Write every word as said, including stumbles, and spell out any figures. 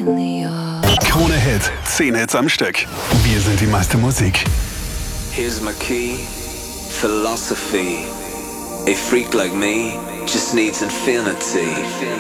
Krone Hit, zehn Hits am Stück. Wir sind die meiste Musik. Here's my key, philosophy. A freak like me just needs infinity.